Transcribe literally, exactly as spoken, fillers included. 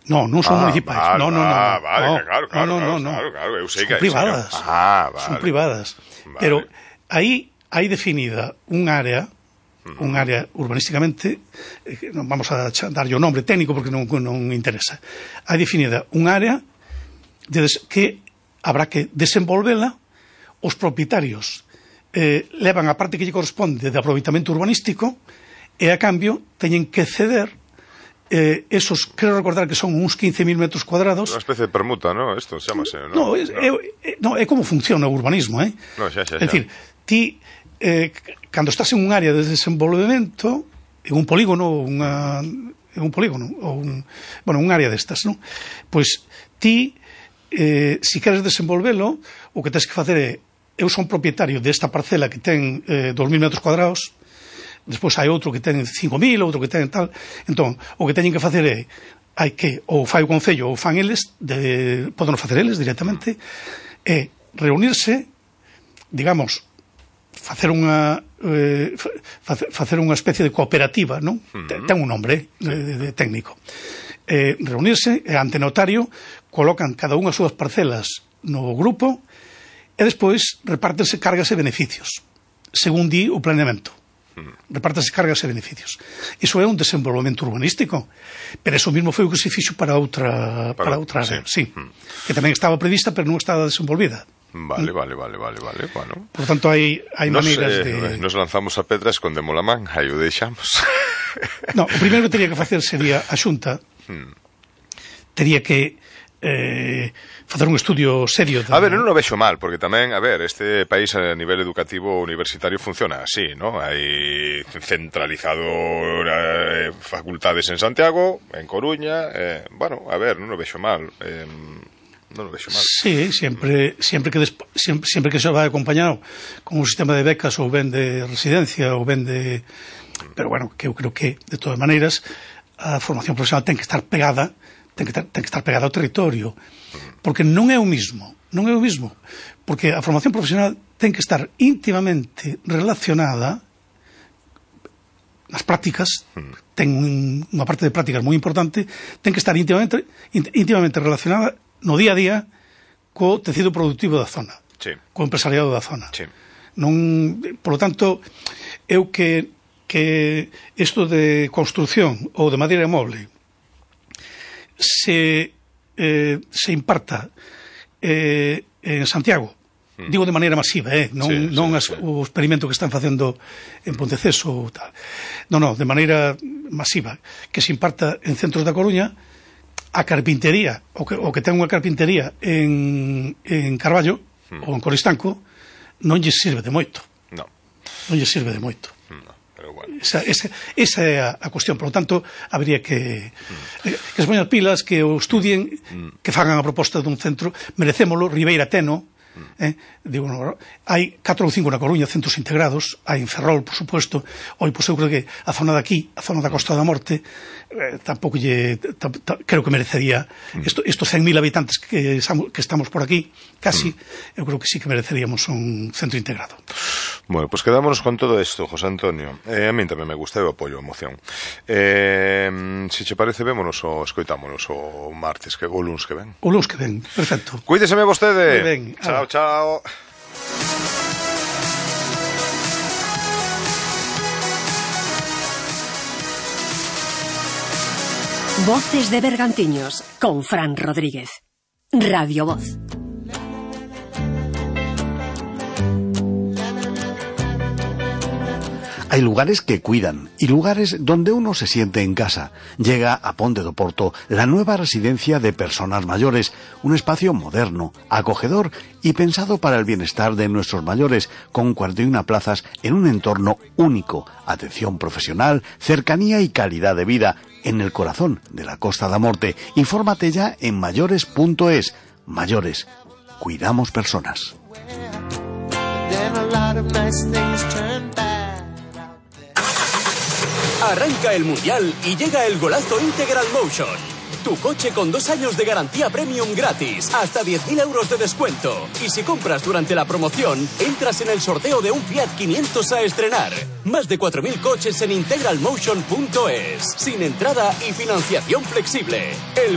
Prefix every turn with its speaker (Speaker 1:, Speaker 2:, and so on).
Speaker 1: No, non son
Speaker 2: ah,
Speaker 1: municipais.
Speaker 2: Vale,
Speaker 1: no, no, no.
Speaker 2: Ah, vale,
Speaker 1: no,
Speaker 2: claro, claro,
Speaker 1: no, no,
Speaker 2: claro,
Speaker 1: no,
Speaker 2: claro, claro, eu sei
Speaker 1: son
Speaker 2: que
Speaker 1: privadas.
Speaker 2: Ah, vale.
Speaker 1: Son privadas.
Speaker 2: Vale.
Speaker 1: Pero aí hai definida un área, un área urbanísticamente, eh, non vamos a darlle o nombre técnico porque non, non interesa. Hai definida un área de des, que habrá que desenvolvela, os propietarios eh, levan a parte que lle corresponde de aproveitamento urbanístico e a cambio teñen que ceder eh, esos, creo recordar que son uns quince mil metros cuadrados.
Speaker 2: Unha especie de permuta, ¿no? Esto chamase, ¿no?
Speaker 1: No, é, no. É, no, é como funciona o urbanismo, eh?
Speaker 2: No, xa, xa, xa.
Speaker 1: É dicir, ti eh, cando estás en un área de desenvolvemento, en un polígono, unha, en un polígono, ou un, bueno, un área destas, non? Pois ti, eh, si queres desenvolvelo, o que tens que facer é, eu son propietario desta parcela que ten eh, dos mil metros cuadrados, despois hai outro que ten cinco mil, outro que ten tal, entón, o que teñen que facer é, hai que, ou fai o Concello, ou fan eles, de, poden facer eles directamente, é reunirse, digamos, facer unha eh, facer unha especie de cooperativa, non? Uh-huh. Ten un nombre eh, de, de técnico. Eh, reunirse e ante notario colocan cada unha as súas parcelas no grupo e despois repártense cargas e beneficios según di o planeamento. Uh-huh. Repártense cargas e beneficios. Iso é un desenvolvemento urbanístico, pero eso mismo foi o que se fixo para outra para, para outra área, sí, sí. Uh-huh. Que tamén estaba prevista pero non estaba desenvolvida.
Speaker 2: Vale, vale, vale, vale, vale, bueno.
Speaker 1: Por tanto, hai, hai
Speaker 2: nos,
Speaker 1: maneiras
Speaker 2: eh,
Speaker 1: de...
Speaker 2: Nos lanzamos a pedra, escondemos la man, aí o deixamos.
Speaker 1: No, o primeiro que teria que facer sería a Xunta, hmm. teria que eh, facer un estudio serio de...
Speaker 2: A ver, non o vexo mal, porque tamén, a ver, este país a nivel educativo universitario funciona así, ¿no? Hai centralizado eh, facultades en Santiago, en Coruña, eh, bueno, a ver, non o vexo mal, eh, non o vexo mal.
Speaker 1: Sí, sempre, sempre que despo, sempre, sempre que se vai acompañado con un sistema de becas ou ben de residencia ou ben de... Pero bueno, que eu creo que, de todas maneiras, a formación profesional ten que estar pegada ten que, ten que estar pegada ao territorio, porque non é o mismo, non é o mismo, porque a formación profesional ten que estar íntimamente relacionada nas prácticas, ten unha parte de prácticas moi importante, ten que estar íntimamente, íntimamente relacionada no día a día co tecido productivo da zona,
Speaker 2: sí. Co
Speaker 1: empresariado da zona.
Speaker 2: Sí.
Speaker 1: Non, por lo tanto, eu que que isto de construción ou de madeira moble se eh, se imparta eh, en Santiago, mm. digo de maneira masiva, eh, non, sí, non sí, as, sí. o experimento que están facendo en Ponteceso ou tal. Non, non, de maneira masiva, que se imparta en centros da Coruña. A carpintería, o que, o que ten unha carpintería en, en Carballo hmm. ou en Coristanco, non lle sirve de moito.
Speaker 2: No.
Speaker 1: Non lle sirve de moito.
Speaker 2: No, pero bueno.
Speaker 1: Esa, esa, esa é a, a cuestión. Por lo tanto, habría que hmm. eh, que se poñan pilas, que o estudien, hmm. que fagan a proposta dun centro. Merecémolo, Ribeira Teno, eh, digo, no, hai catro ou cinco na Coruña, centros integrados, hai en Ferrol, por supuesto. Oi, pois eu creo que a zona de aquí, a zona da Costa da Morte, eh, tampouco lle, tam, tam, creo que merecería isto, estos cen mil habitantes que, que estamos por aquí, casi, mm. eu creo que sí que mereceríamos un centro integrado.
Speaker 2: Bueno, pues quedámonos con todo esto, José Antonio. Eh, a mí tamén me gusta, eu apoio a moción. Eh, se che parece, vémonos ou escoitámonos o martes, que o luns que ven.
Speaker 1: O luns que ven, perfecto.
Speaker 2: Cuídeseme vostede.
Speaker 1: Ben,
Speaker 2: chao, chao.
Speaker 3: Voces de Bergantiños con Fran Rodríguez. Radio Voz.
Speaker 4: Hay lugares que cuidan y lugares donde uno se siente en casa. Llega a Ponte do Porto la nueva residencia de personas mayores, un espacio moderno, acogedor y pensado para el bienestar de nuestros mayores, con cuarenta y una plazas en un entorno único, atención profesional, cercanía y calidad de vida en el corazón de la Costa da Morte. Infórmate ya en mayores punto es. Mayores, cuidamos personas.
Speaker 5: Arranca el Mundial y llega el golazo Integral Motion. Tu coche con dos años de garantía premium gratis, hasta diez mil euros de descuento. Y si compras durante la promoción, entras en el sorteo de un Fiat quinientos a estrenar. Más de cuatro mil coches en integralmotion punto es. Sin entrada y financiación flexible. El